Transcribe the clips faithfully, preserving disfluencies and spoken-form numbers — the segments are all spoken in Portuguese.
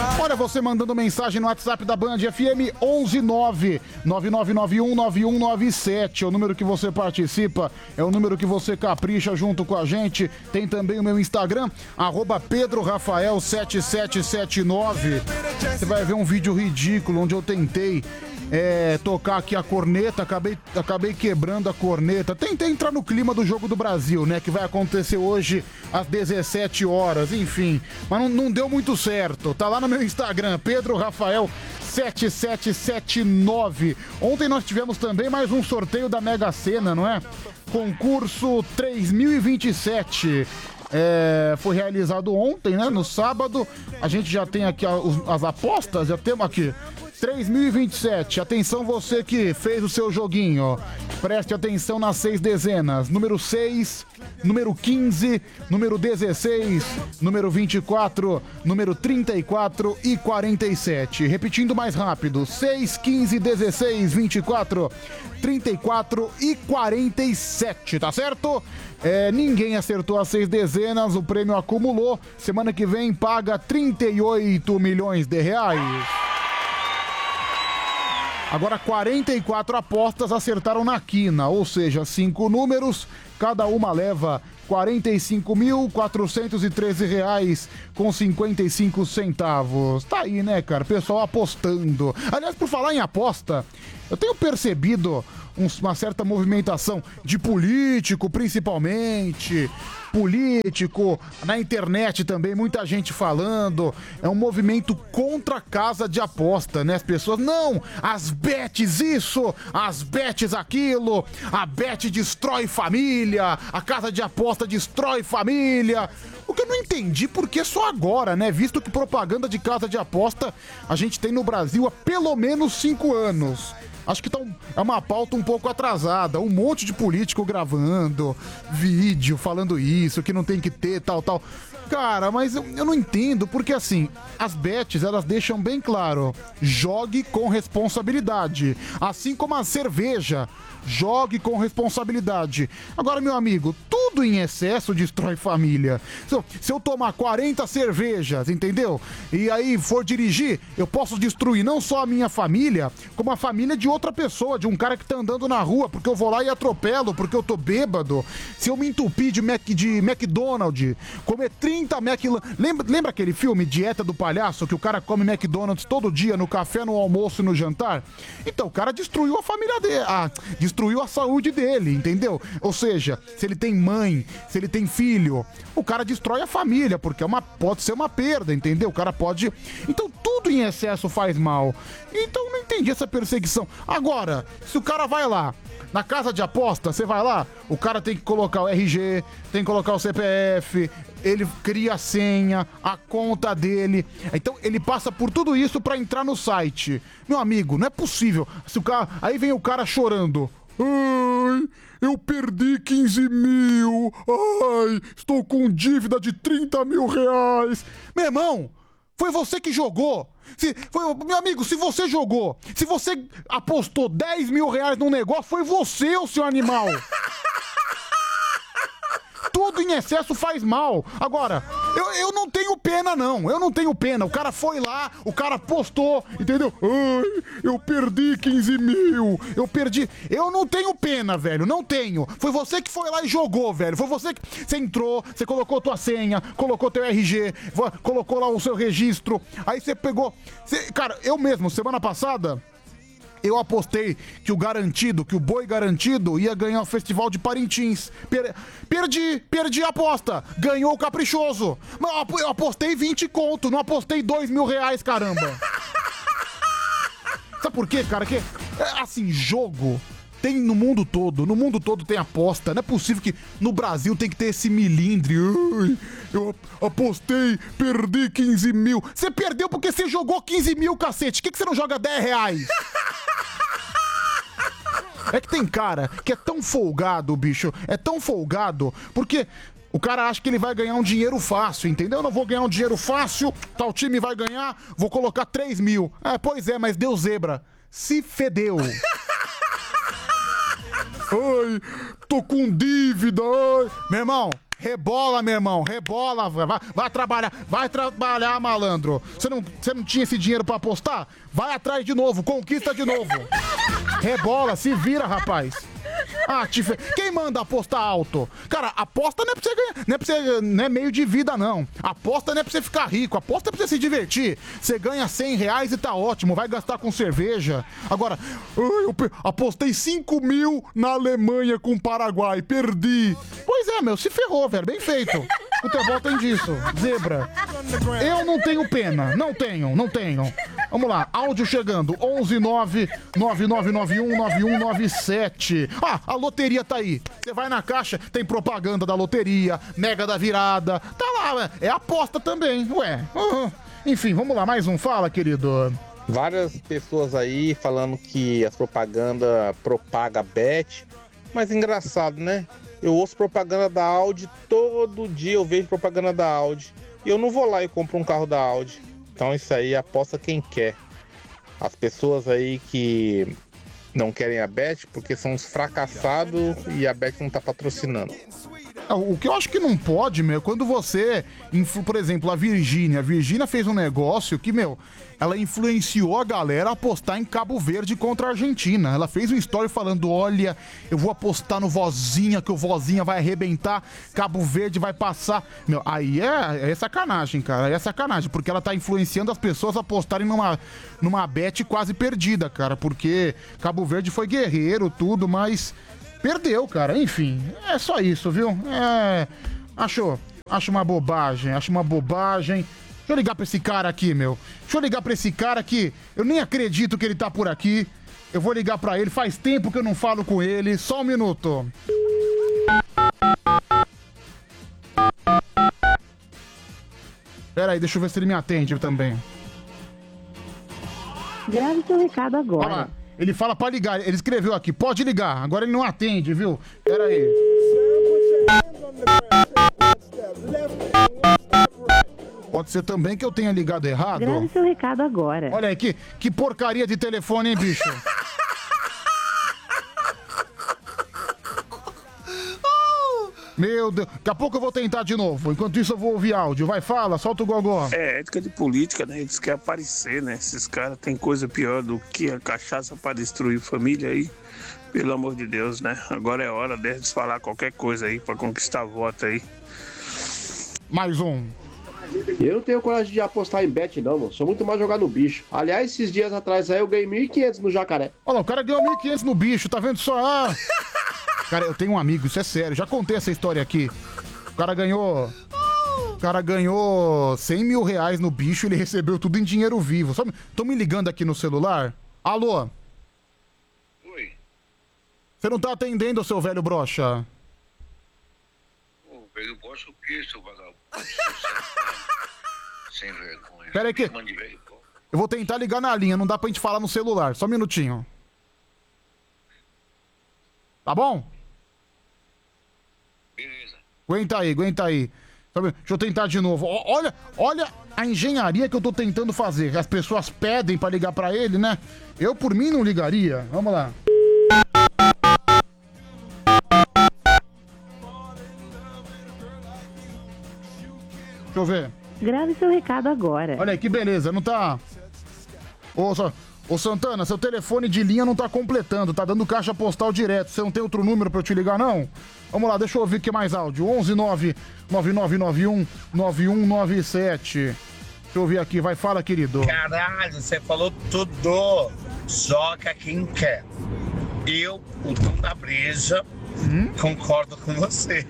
Olha, você mandando mensagem no WhatsApp da Band F M onze nove nove nove nove um nove um nove sete. É o número que você participa, é o número que você capricha junto com a gente. Tem também o meu Instagram, arroba Pedro Rafael sete sete sete nove. Você vai ver um vídeo ridículo onde eu tentei É, tocar aqui a corneta, acabei, acabei quebrando a corneta. Tentei entrar no clima do Jogo do Brasil, né? Que vai acontecer hoje às dezessete horas, enfim. Mas não, não deu muito certo. Tá lá no meu Instagram, Pedro Rafael sete sete sete nove. Ontem nós tivemos também mais um sorteio da Mega Sena, não é? Concurso três mil e vinte e sete. É, foi realizado ontem, né? No sábado. A gente já tem aqui as, as apostas, já temos aqui. três mil e vinte e sete, atenção você que fez o seu joguinho, preste atenção nas seis dezenas, número seis, número quinze, número dezesseis, número vinte e quatro, número trinta e quatro e quarenta e sete, repetindo mais rápido, seis, quinze, dezesseis, vinte e quatro, trinta e quatro e quarenta e sete, tá certo? É, ninguém acertou as seis dezenas, o prêmio acumulou, semana que vem paga trinta e oito milhões de reais. Agora, quarenta e quatro apostas acertaram na quina, ou seja, cinco números, cada uma leva quarenta e cinco mil quatrocentos e treze reais com cinquenta e cinco centavos. Tá aí, né, cara? Pessoal apostando. Aliás, por falar em aposta, eu tenho percebido uma certa movimentação de político, principalmente, político, na internet também, muita gente falando, é um movimento contra a casa de aposta, né? As pessoas, não, as bets isso, as bets aquilo, a bet destrói família, a casa de aposta destrói família. O que eu não entendi, porque só agora, né? Visto que propaganda de casa de aposta a gente tem no Brasil há pelo menos cinco anos. Acho que tá um, é uma pauta um pouco atrasada. Um monte de político gravando vídeo falando isso, que não tem que ter, tal, tal. Cara, mas eu, eu não entendo, porque assim, as bets, elas deixam bem claro, jogue com responsabilidade. Assim como a cerveja, jogue com responsabilidade. Agora, meu amigo, tudo em excesso destrói família. Se eu, se eu tomar quarenta cervejas, entendeu? E aí for dirigir, eu posso destruir não só a minha família, como a família de outra pessoa, de um cara que tá andando na rua, porque eu vou lá e atropelo, porque eu tô bêbado. Se eu me entupir de, Mac, de McDonald's, comer trinta McLanche... Lembra, lembra aquele filme Dieta do Palhaço, que o cara come McDonald's todo dia, no café, no almoço e no jantar? Então, o cara destruiu a família dele. Ah, destruiu a saúde dele, entendeu? Ou seja, se ele tem mãe, se ele tem filho, o cara destrói a família, porque é uma, pode ser uma perda, entendeu? O cara pode... Então, tudo em excesso faz mal. Então, não entendi essa perseguição. Agora, se o cara vai lá, na casa de aposta, você vai lá, o cara tem que colocar o R G, tem que colocar o C P F, ele cria a senha, a conta dele. Então ele passa por tudo isso pra entrar no site. Meu amigo, não é possível. Se o cara... Aí vem o cara chorando. Ai, eu perdi quinze mil. Ai, estou com dívida de trinta mil reais. Meu irmão, foi você que jogou. Se, foi, meu amigo, se você jogou, se você apostou dez mil reais num negócio, foi você, o seu animal. Tudo em excesso faz mal. Agora, eu, eu não tenho pena, não. Eu não tenho pena. O cara foi lá, o cara postou, entendeu? Ai, eu perdi quinze mil. Eu perdi. Eu não tenho pena, velho. Não tenho. Foi você que foi lá e jogou, velho. Foi você que... Você entrou, você colocou tua senha, colocou teu R G, colocou lá o seu registro. Aí você pegou... Você... Cara, eu mesmo, semana passada... Eu apostei que o garantido, que o boi garantido ia ganhar o Festival de Parintins. Per- perdi, perdi a aposta. Ganhou o Caprichoso. Mas eu apostei vinte conto, não apostei dois mil reais, caramba. Sabe por quê, cara? Que, é, assim, jogo tem no mundo todo. No mundo todo tem aposta. Não é possível que no Brasil tem que ter esse milindre. Ai, eu apostei, perdi quinze mil. Você perdeu porque você jogou quinze mil, cacete. Por que, que você não joga dez reais? É que tem cara que é tão folgado, bicho, é tão folgado, porque o cara acha que ele vai ganhar um dinheiro fácil, entendeu? Eu não vou ganhar um dinheiro fácil, tal time vai ganhar, vou colocar três mil. É, pois é, mas deu zebra. Se fedeu. Ai, tô com dívida, ai. Meu irmão, Rebola, meu irmão, rebola, vai, vai trabalhar, vai trabalhar, malandro. Você não, você não tinha esse dinheiro pra apostar? Vai atrás de novo, conquista de novo. Rebola, se vira, rapaz. Ah, te fe... Quem manda apostar alto? Cara, aposta não é pra você ganhar, não é pra você, não é meio de vida, não. Aposta não é pra você ficar rico, aposta é pra você se divertir. Você ganha cem reais e tá ótimo, vai gastar com cerveja. Agora, eu apostei cinco mil na Alemanha com o Paraguai, perdi. Pois é, meu, se ferrou, velho, bem feito. Futebol tem disso, zebra. Eu não tenho pena, não tenho, não tenho. Vamos lá, áudio chegando, onze nove nove nove nove um nove um nove sete. Ah, a loteria tá aí. Você vai na caixa, tem propaganda da loteria, mega da virada. Tá lá, é aposta também, ué. Uhum. Enfim, vamos lá, mais um, fala, querido. Várias pessoas aí falando que a propaganda propaga bet, mas engraçado, né? Eu ouço propaganda da Audi, todo dia eu vejo propaganda da Audi. E eu não vou lá e compro um carro da Audi. Então isso aí aposta quem quer. As pessoas aí que não querem a Bet porque são uns fracassados e a Bet não tá patrocinando. O que eu acho que não pode, meu, quando você, influ, por exemplo, a Virgínia, a Virgínia fez um negócio que, meu, ela influenciou a galera a apostar em Cabo Verde contra a Argentina. Ela fez um story falando, olha, eu vou apostar no Vozinha, que o Vozinha vai arrebentar, Cabo Verde vai passar. Meu, aí é, é sacanagem, cara, aí é sacanagem, porque ela tá influenciando as pessoas a apostarem numa, numa bet quase perdida, cara, porque Cabo Verde foi guerreiro, tudo, mas... perdeu, cara. Enfim, é só isso, viu? É... Acho, acho uma bobagem, acho uma bobagem. Deixa eu ligar pra esse cara aqui, meu. Deixa eu ligar pra esse cara aqui. Eu nem acredito que ele tá por aqui. Eu vou ligar pra ele. Faz tempo que eu não falo com ele. Só um minuto. Pera aí, deixa eu ver se ele me atende também. Grave seu recado agora. Olha lá. Ele fala pra ligar, ele escreveu aqui, pode ligar, agora ele não atende, viu? Pera aí. Pode ser também que eu tenha ligado errado. Grave seu recado agora. Olha aí, que, que porcaria de telefone, hein, bicho? Meu Deus, daqui a pouco eu vou tentar de novo. Enquanto isso eu vou ouvir áudio. Vai, fala, solta o gogó. É, ética de política, né? Eles querem aparecer, né? Esses caras têm coisa pior do que a cachaça pra destruir família aí. Pelo amor de Deus, né? Agora é hora deles falar qualquer coisa aí pra conquistar voto aí. Mais um. Eu não tenho coragem de apostar em bet, não, mano. Sou muito mais jogar no bicho. Aliás, esses dias atrás aí eu ganhei mil e quinhentos no jacaré. Olha lá, o cara ganhou mil e quinhentos no bicho, tá vendo só? Ah. Cara, eu tenho um amigo, isso é sério, já contei essa história aqui. O cara ganhou... O cara ganhou cem mil reais no bicho e ele recebeu tudo em dinheiro vivo. Só... Tão me ligando aqui no celular? Alô? Oi. Você não tá atendendo, seu velho broxa? Ô, velho broxa o quê, seu vagabundo? Sem vergonha. Pera aí que... Eu vou tentar ligar na linha, não dá pra gente falar no celular. Só um minutinho. Tá bom? Beleza. Aguenta aí, aguenta aí. Deixa eu tentar de novo. Olha, olha a engenharia que eu tô tentando fazer. As pessoas pedem pra ligar pra ele, né? Eu, por mim, não ligaria. Vamos lá. Deixa eu ver. Grave seu recado agora. Olha aí, que beleza, não tá... Ô, só... Ô Santana, seu telefone de linha não tá completando, tá dando caixa postal direto. Você não tem outro número pra eu te ligar, não? Vamos lá, deixa eu ouvir aqui mais áudio. onze nove nove nove nove um nove um nove sete. Deixa eu ouvir aqui, vai, fala, querido. Caralho, você falou tudo. Joga quem quer. Eu, o dono da breja, hum? concordo com você.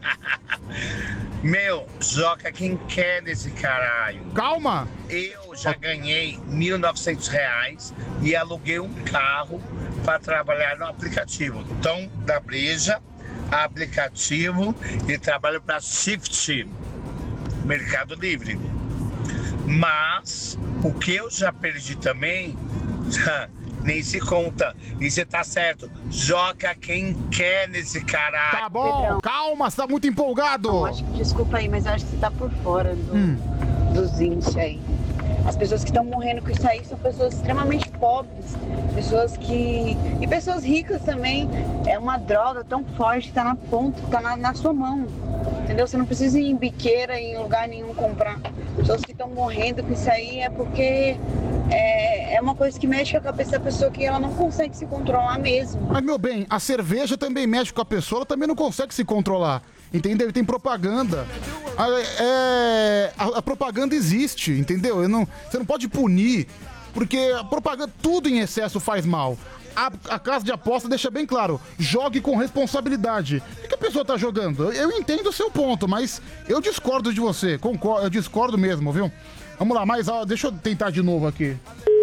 Meu, joga quem quer nesse caralho. Calma! Eu já ganhei mil e novecentos reais e aluguei um carro para trabalhar no aplicativo. Tom da Breja, aplicativo, e trabalho para Shift, Mercado Livre. Mas o que eu já perdi também, nem se conta. E você tá certo, joga quem quer nesse caralho. Tá bom, Pedrão. Calma, você tá muito empolgado. Não, acho que, desculpa aí, mas eu acho que você tá por fora do, hum. dos índices aí. As pessoas que estão morrendo com isso aí são pessoas extremamente pobres, pessoas que... e pessoas ricas também. É uma droga tão forte que tá na ponta, tá na, na sua mão, entendeu? entendeu? Você não precisa ir em biqueira, em lugar nenhum comprar. Pessoas que estão morrendo com isso aí é porque é, é uma coisa que mexe com a cabeça da pessoa que ela não consegue se controlar mesmo. Mas, meu bem, a cerveja também mexe com a pessoa, ela também não consegue se controlar. Entendeu? Tem propaganda. A, é, a, a propaganda existe, entendeu? Eu não, você não pode punir, porque a propaganda, tudo em excesso faz mal. A, a casa de aposta deixa bem claro, jogue com responsabilidade. O que a pessoa tá jogando? Eu entendo o seu ponto, mas eu discordo de você, concordo, eu discordo mesmo, viu? Vamos lá, mais, deixa eu tentar de novo aqui.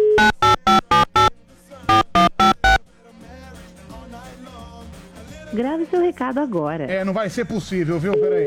Grave seu recado agora. É, não vai ser possível, viu? Peraí.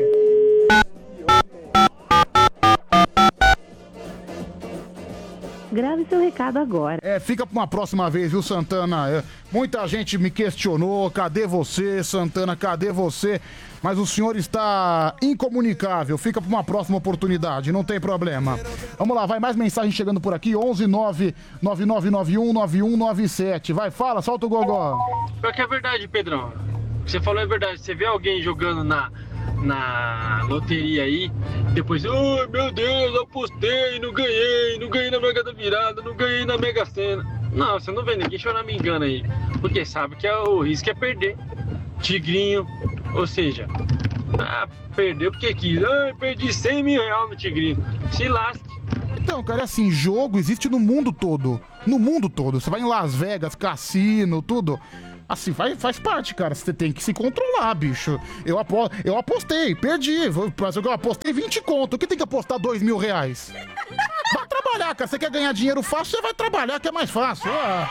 Grave seu recado agora. É, fica pra uma próxima vez, viu, Santana? É, muita gente me questionou, cadê você, Santana, cadê você? Mas o senhor está incomunicável, fica pra uma próxima oportunidade, não tem problema. Vamos lá, vai mais mensagem chegando por aqui, onze nove nove nove nove um nove um nove sete. Vai, fala, solta o gogó. Pior que é verdade, Pedrão. O que você falou é verdade. Você vê alguém jogando na, na loteria aí, depois, ai meu Deus, apostei, não ganhei, não ganhei na Mega da Virada, não ganhei na Mega Sena. Não, você não vê ninguém choramingando aí, porque sabe que é, o risco é perder. Tigrinho, ou seja, ah, perdeu porque quis, ah, perdi cem mil reais no Tigrinho, se lasque. Então, cara, é assim, jogo existe no mundo todo, no mundo todo. Você vai em Las Vegas, cassino, tudo. Assim, faz, faz parte, cara. Você tem que se controlar, bicho. Eu, apo eu apostei, perdi. Mas eu apostei vinte conto. O que tem que apostar dois mil reais? Vai trabalhar, cara. Você quer ganhar dinheiro fácil, você vai trabalhar, que é mais fácil. Ah.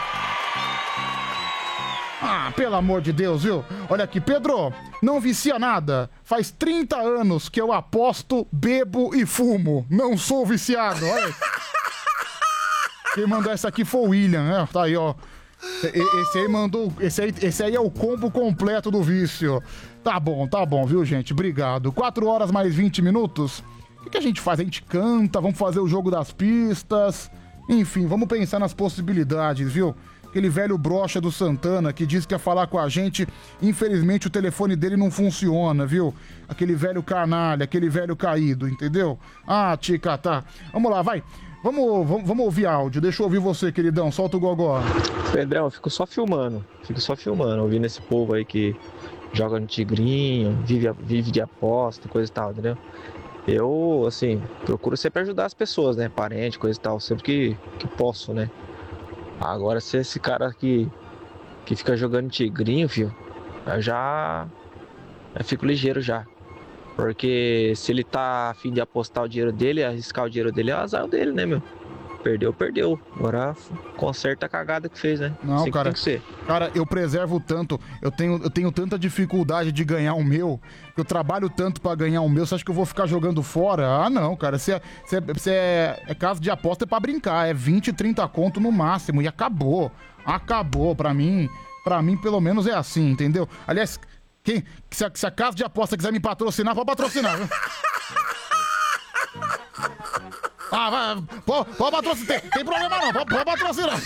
ah, pelo amor de Deus, viu? Olha aqui, Pedro, não vicia nada. Faz trinta anos que eu aposto, bebo e fumo. Não sou viciado, olha. Quem mandou essa aqui foi o William, né? Tá aí, ó. Esse aí mandou. Esse aí, esse aí é o combo completo do vício. Tá bom, tá bom, viu, gente? Obrigado. quatro horas mais vinte minutos. O que, que a gente faz? A gente canta, vamos fazer o jogo das pistas. Enfim, vamos pensar nas possibilidades, viu? Aquele velho brocha do Santana que disse que ia falar com a gente. Infelizmente o telefone dele não funciona, viu? Aquele velho canalha, aquele velho caído, entendeu? Ah, tica, tá. Vamos lá, vai. Vamos, vamos, vamos ouvir áudio. Deixa eu ouvir você, queridão. Solta o gogó. Pedrão, eu fico só filmando. Fico só filmando, ouvindo esse povo aí que joga no tigrinho, vive, vive de aposta, coisa e tal, entendeu? Eu, assim, procuro sempre ajudar as pessoas, né? Parente, coisa e tal, sempre que, que posso, né? Agora, se esse cara aqui que fica jogando tigrinho, filho, eu já eu fico ligeiro já. Porque se ele tá a fim de apostar o dinheiro dele, arriscar o dinheiro dele, é o azar dele, né, meu? Perdeu, perdeu. Agora conserta a cagada que fez, né? Não, assim cara. Que tem que ser. Cara, eu preservo tanto, eu tenho, eu tenho tanta dificuldade de ganhar o meu, eu trabalho tanto pra ganhar o meu, você acha que eu vou ficar jogando fora? Ah, não, cara. Se é, se é, se é, é caso de aposta é pra brincar, é vinte, trinta conto no máximo e acabou. Acabou, pra mim, pra mim pelo menos é assim, entendeu? Aliás, quem, se, a, se a casa de aposta quiser me patrocinar, pode patrocinar, viu? Ah, vai, pode, pode patrocinar, tem, tem problema não, pode, pode patrocinar.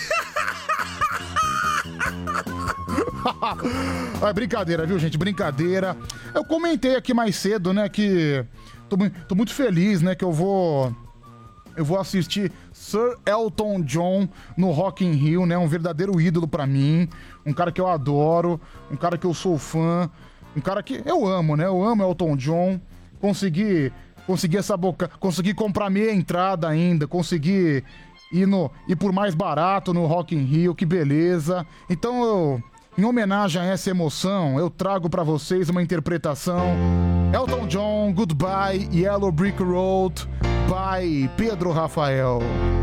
É brincadeira, viu, gente? Brincadeira. Eu comentei aqui mais cedo, né, que tô, tô muito feliz, né, que eu vou... Eu vou assistir Sir Elton John no Rock in Rio, né? Um verdadeiro ídolo pra mim. Um cara que eu adoro, um cara que eu sou fã, um cara que eu amo, né? Eu amo Elton John. Consegui, consegui essa boca, consegui comprar meia entrada ainda, consegui ir, no, ir por mais barato no Rock in Rio, que beleza. Então eu, em homenagem a essa emoção, eu trago pra vocês uma interpretação. Elton John, Goodbye, Yellow Brick Road, by Pedro Rafael.